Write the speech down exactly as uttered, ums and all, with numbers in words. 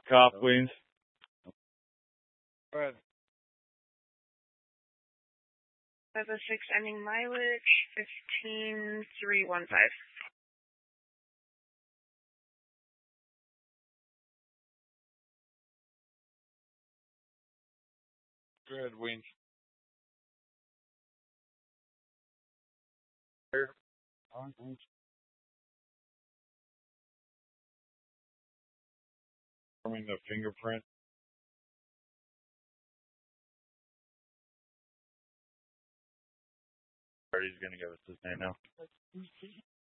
Cop wings. Go ahead. five oh six ending mileage, fifteen three one five. Go ahead, wings. Here. Forming the fingerprint. He's gonna give us his name now.